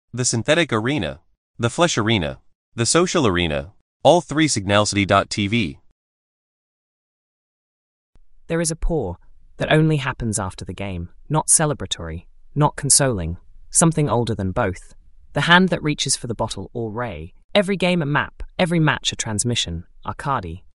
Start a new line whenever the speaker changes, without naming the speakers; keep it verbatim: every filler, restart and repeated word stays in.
the synthetic arena, the flesh arena, the social arena, all three Signalcity dot T V.
There is a pause that only happens after the game, not celebratory, not consoling, something older than both. The hand that reaches for the bottle or ray, every game a map, every match a transmission, Arcadi.